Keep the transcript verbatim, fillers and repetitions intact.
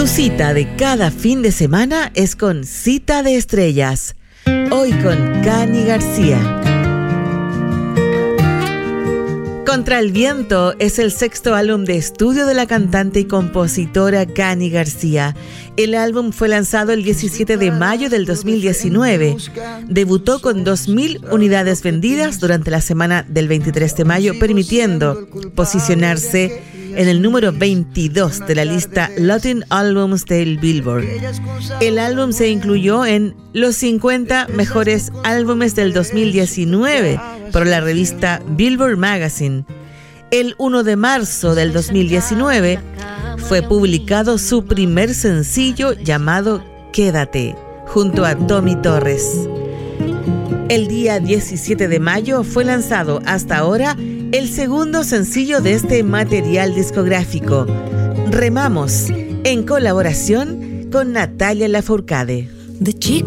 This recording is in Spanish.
Tu cita de cada fin de semana es con Cita de Estrellas. Hoy con Cani García. Contra el Viento es el sexto álbum de estudio de la cantante y compositora Cani García. El álbum fue lanzado el diecisiete de mayo del dos mil diecinueve. Debutó con dos mil unidades vendidas durante la semana del veintitrés de mayo, permitiendo posicionarse en el número veintidós de la lista Latin Albums del Billboard. El álbum se incluyó en los cincuenta mejores álbumes del dos mil diecinueve por la revista Billboard Magazine. El primero de marzo del dos mil diecinueve fue publicado su primer sencillo llamado Quédate, junto a Tommy Torres. El día diecisiete de mayo fue lanzado hasta ahora el segundo sencillo de este material discográfico, Remamos, en colaboración con Natalia Lafourcade. De chico